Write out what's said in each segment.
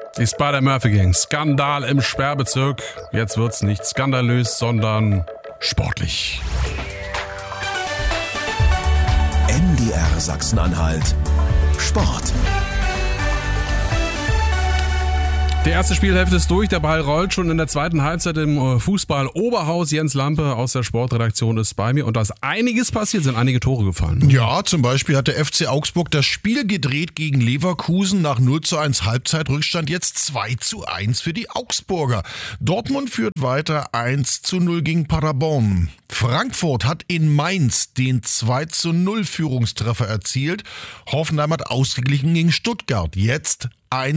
Die Spider-Murphy Gang. Skandal im Sperrbezirk. Jetzt wird's nicht skandalös, sondern sportlich. MDR Sachsen-Anhalt. Sport. Die erste Spielhälfte ist durch, der Ball rollt schon in der zweiten Halbzeit im Fußball Oberhaus. Jens Lampe aus der Sportredaktion ist bei mir und da ist einiges passiert, sind einige Tore gefallen. Ja, zum Beispiel hat der FC Augsburg das Spiel gedreht gegen Leverkusen nach 0:1 Halbzeitrückstand, jetzt 2:1 für die Augsburger. Dortmund führt weiter 1:0 gegen Paderborn. Frankfurt hat in Mainz den 2:0 Führungstreffer erzielt. Hoffenheim hat ausgeglichen gegen Stuttgart. Jetzt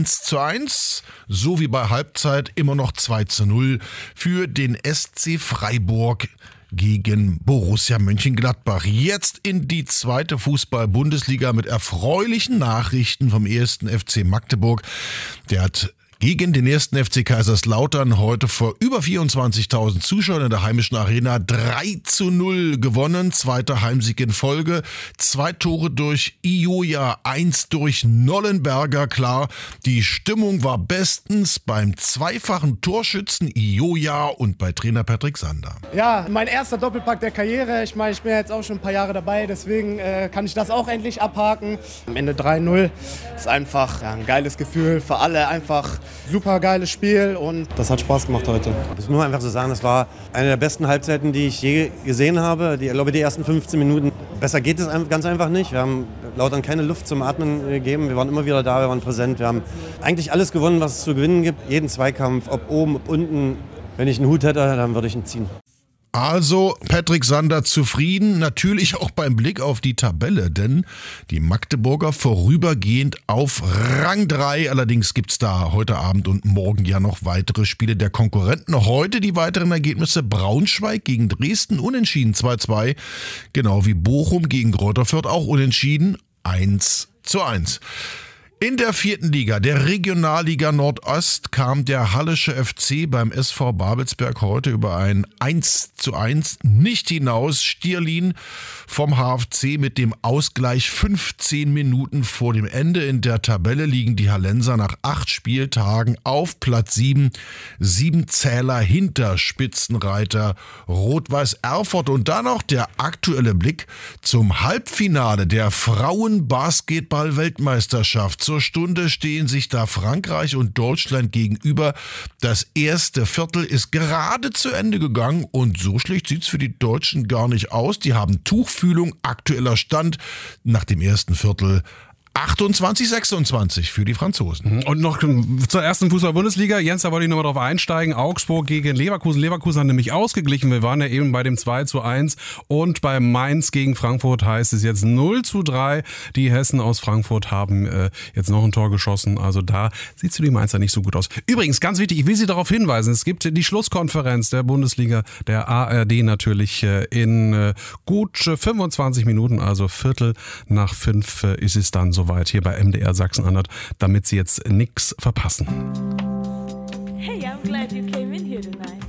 1:1, so wie bei Halbzeit immer noch 2:0 für den SC Freiburg gegen Borussia Mönchengladbach. Jetzt in die zweite Fußball-Bundesliga mit erfreulichen Nachrichten vom 1. FC Magdeburg. Der hat gegen den 1. FC Kaiserslautern heute vor über 24.000 Zuschauern in der heimischen Arena 3:0 gewonnen. Zweiter Heimsieg in Folge. 2 Tore durch Ioja, 1 durch Nollenberger. Klar, die Stimmung war bestens beim zweifachen Torschützen Ioja und bei Trainer Patrick Sander. Ja, mein erster Doppelpack der Karriere. Ich meine, ich bin jetzt auch schon ein paar Jahre dabei, deswegen kann ich das auch endlich abhaken. Am Ende 3:0 ist einfach ein geiles Gefühl für alle, einfach super geiles Spiel und das hat Spaß gemacht heute. Das muss man einfach so sagen, das war eine der besten Halbzeiten, die ich je gesehen habe. Ich glaube, die ersten 15 Minuten, besser geht es ganz einfach nicht. Wir haben Lautern keine Luft zum Atmen gegeben. Wir waren immer wieder da, wir waren präsent. Wir haben eigentlich alles gewonnen, was es zu gewinnen gibt. Jeden Zweikampf, ob oben, ob unten. Wenn ich einen Hut hätte, dann würde ich ihn ziehen. Also Patrick Sander zufrieden, natürlich auch beim Blick auf die Tabelle, denn die Magdeburger vorübergehend auf Rang 3. Allerdings gibt's da heute Abend und morgen ja noch weitere Spiele der Konkurrenten. Heute die weiteren Ergebnisse: Braunschweig gegen Dresden unentschieden 2:2, genau wie Bochum gegen Greuther Fürth auch unentschieden 1:1. In der 4. Liga, der Regionalliga Nordost, kam der Hallische FC beim SV Babelsberg heute über ein 1:1 nicht hinaus. Stierlin vom HFC mit dem Ausgleich 15 Minuten vor dem Ende. In der Tabelle liegen die Hallenser nach 8 Spieltagen auf Platz 7. 7 Zähler hinter Spitzenreiter Rot-Weiß Erfurt. Und dann noch der aktuelle Blick zum Halbfinale der Frauen-Basketball-Weltmeisterschaft. Zur Stunde stehen sich da Frankreich und Deutschland gegenüber. Das erste Viertel ist gerade zu Ende gegangen und so schlecht sieht's für die Deutschen gar nicht aus. Die haben Tuchfühlung, aktueller Stand nach dem ersten Viertel 28-26 für die Franzosen. Und noch zur ersten Fußball-Bundesliga. Jens, da wollte ich nochmal drauf einsteigen. Augsburg gegen Leverkusen. Leverkusen hat nämlich ausgeglichen. Wir waren ja eben bei dem 2:1. Und bei Mainz gegen Frankfurt heißt es jetzt 0:3. Die Hessen aus Frankfurt haben jetzt noch ein Tor geschossen. Also da sieht es für die Mainzer nicht so gut aus. Übrigens, ganz wichtig, ich will Sie darauf hinweisen, es gibt die Schlusskonferenz der Bundesliga, der ARD natürlich in gut 25 Minuten, also 4:45 ist es dann soweit hier bei MDR Sachsen-Anhalt, damit Sie jetzt nichts verpassen. Hey, I'm glad you came in here tonight.